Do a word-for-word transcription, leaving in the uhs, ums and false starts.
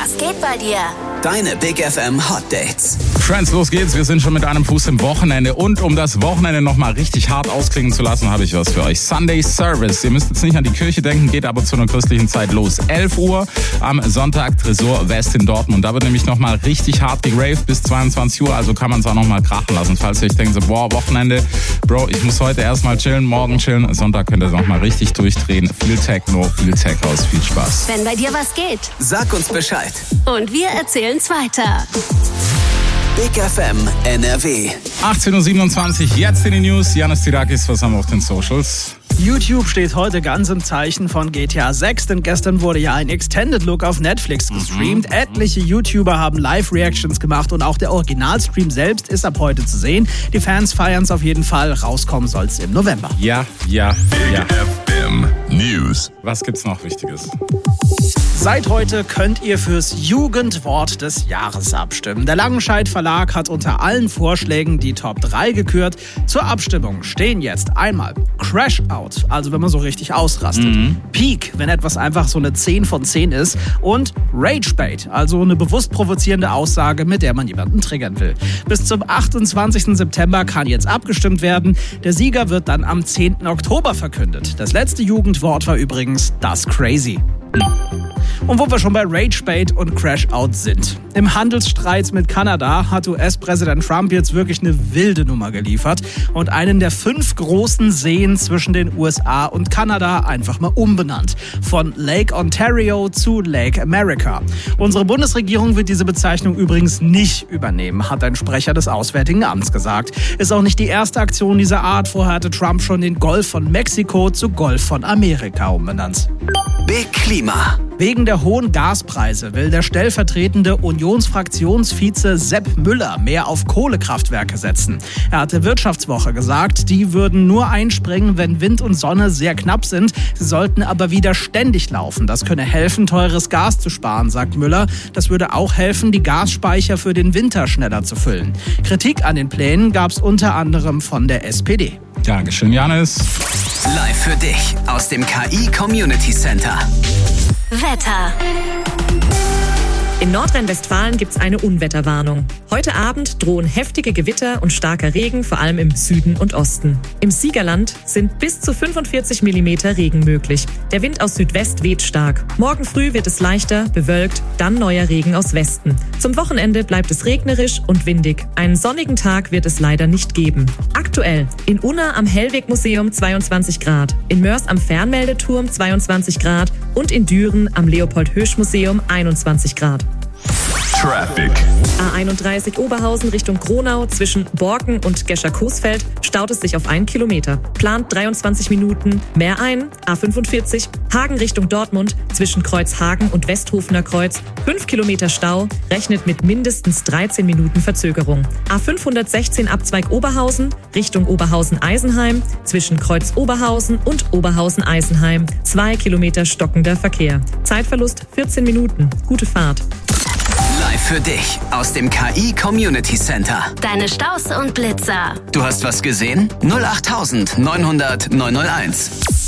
Was geht bei dir? Deine Big F M Hot Dates. Friends, los geht's. Wir sind schon mit einem Fuß im Wochenende. Und um das Wochenende nochmal richtig hart ausklingen zu lassen, habe ich was für euch. Sunday Service. Ihr müsst jetzt nicht an die Kirche denken, geht aber zu einer christlichen Zeit los. elf Uhr am Sonntag, Tresor West in Dortmund. Da wird nämlich nochmal richtig hart geraved bis zweiundzwanzig Uhr. Also kann man es auch nochmal krachen lassen. Falls ihr euch denkt, so, boah, Wochenende, Bro, ich muss heute erstmal chillen, morgen chillen. Sonntag könnt ihr nochmal richtig durchdrehen. Viel Techno, viel Tech House, viel Spaß. Wenn bei dir was geht. Sag uns Bescheid. Und wir erzählen's weiter. Big F M N R W. achtzehn Uhr siebenundzwanzig, jetzt in die News. Janis Tirakis, was haben wir auf den Socials? YouTube steht heute ganz im Zeichen von G T A sechs, denn gestern wurde ja ein Extended Look auf Netflix gestreamt. Mhm. Etliche YouTuber haben Live-Reactions gemacht und auch der Originalstream selbst ist ab heute zu sehen. Die Fans feiern es auf jeden Fall. Rauskommen soll es im November. Ja, ja, ja. Big F M News. Was gibt's noch Wichtiges? Seit heute könnt ihr fürs Jugendwort des Jahres abstimmen. Der Langenscheidt Verlag hat unter allen Vorschlägen die Top drei gekürt. Zur Abstimmung stehen jetzt einmal Crash Out, also wenn man so richtig ausrastet. Mhm. Peak, wenn etwas einfach so eine zehn von zehn ist. Und Ragebait, also eine bewusst provozierende Aussage, mit der man jemanden triggern will. Bis zum achtundzwanzigsten September kann jetzt abgestimmt werden. Der Sieger wird dann am zehnten Oktober verkündet. Das letzte Jugendwort war übrigens das Crazy. Und wo wir schon bei Ragebait und Crash Out sind. Im Handelsstreit mit Kanada hat U S-Präsident Trump jetzt wirklich eine wilde Nummer geliefert und einen der fünf großen Seen zwischen den U S A und Kanada einfach mal umbenannt. Von Lake Ontario zu Lake America. Unsere Bundesregierung wird diese Bezeichnung übrigens nicht übernehmen, hat ein Sprecher des Auswärtigen Amts gesagt. Ist auch nicht die erste Aktion dieser Art. Vorher hatte Trump schon den Golf von Mexiko zu Golf von Amerika umbenannt. Big Klima. Wegen der hohen Gaspreise will der stellvertretende Unionsfraktionsvize Sepp Müller mehr auf Kohlekraftwerke setzen. Er hat der Wirtschaftswoche gesagt, die würden nur einspringen, wenn Wind und Sonne sehr knapp sind. Sie sollten aber wieder ständig laufen. Das könne helfen, teures Gas zu sparen, sagt Müller. Das würde auch helfen, die Gasspeicher für den Winter schneller zu füllen. Kritik an den Plänen gab es unter anderem von der S P D. Dankeschön, Janis. Live für dich aus dem K I Community Center. Wetter. In Nordrhein-Westfalen gibt's eine Unwetterwarnung. Heute Abend drohen heftige Gewitter und starker Regen, vor allem im Süden und Osten. Im Siegerland sind bis zu fünfundvierzig Millimeter Regen möglich. Der Wind aus Südwest weht stark. Morgen früh wird es leichter, bewölkt, dann neuer Regen aus Westen. Zum Wochenende bleibt es regnerisch und windig. Einen sonnigen Tag wird es leider nicht geben. Aktuell in Unna am Hellweg-Museum zweiundzwanzig Grad, in Mörs am Fernmeldeturm zweiundzwanzig Grad und in Düren am Leopold-Hösch-Museum einundzwanzig Grad. Traffic. A einunddreißig Oberhausen Richtung Gronau zwischen Borken und Gescher-Coesfeld staut es sich auf einen Kilometer. Plant dreiundzwanzig Minuten mehr ein. A fünfundvierzig Hagen Richtung Dortmund zwischen Kreuzhagen und Westhofener Kreuz. fünf Kilometer Stau, rechnet mit mindestens dreizehn Minuten Verzögerung. A fünfhundertsechzehn Abzweig Oberhausen Richtung Oberhausen-Eisenheim zwischen Kreuz Oberhausen und Oberhausen-Eisenheim. zwei Kilometer stockender Verkehr. Zeitverlust vierzehn Minuten. Gute Fahrt. Live für dich aus dem K I Community Center. Deine Staus und Blitzer. Du hast was gesehen? null acht neunhundert neunhunderteins.